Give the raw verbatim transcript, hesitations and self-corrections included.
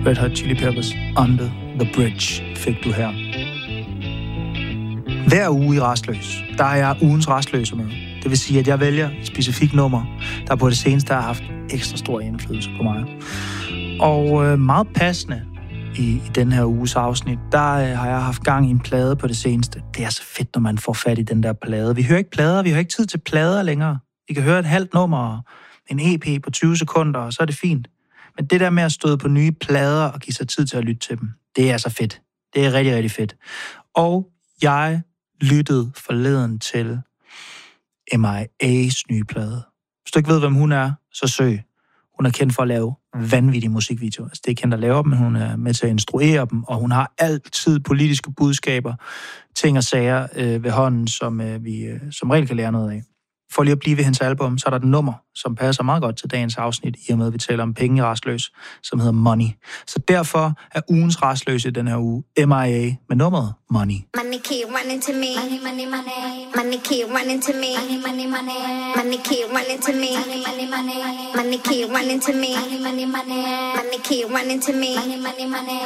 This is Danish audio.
Red Hot Chili Peppers, Under the Bridge, fik du her. Hver uge i Rastløs, der er jeg ugens rastløse med. Det vil sige, at jeg vælger et specifikt nummer, der på det seneste har haft ekstra stor indflydelse på mig. Og øh, meget passende i, i den her uges afsnit, der øh, har jeg haft gang i en plade på det seneste. Det er så fedt, når man får fat i den der plade. Vi hører ikke plader, vi har ikke tid til plader længere. Vi kan høre et halvt nummer, en E P på tyve sekunder, og så er det fint. Men det der med at stå på nye plader og give sig tid til at lytte til dem, det er så fedt. Det er rigtig, rigtig fedt. Og jeg lyttede forleden til M I A's nye plade. Hvis du ikke ved, hvem hun er, så søg. Hun er kendt for at lave vanvittige musikvideoer. Altså, det er kendt at lave dem, men hun er med til at instruere dem, og hun har altid politiske budskaber, ting og sager øh, ved hånden, som øh, vi øh, som regel kan lære noget af. For lige at blive ved hendes album, så er der et nummer, som passer meget godt til dagens afsnit, i og med, at vi taler om penge i Rastløs, som hedder Money. Så derfor er ugens Rastløs i den her uge M I A med nummeret Money. Money keep running to me. Money, money, money. Money keep running to me. Money, money, money. Money keep running to me. Money, money, money. Money keep running to me. Money, money, money. Money keep running to me. Money, money, money.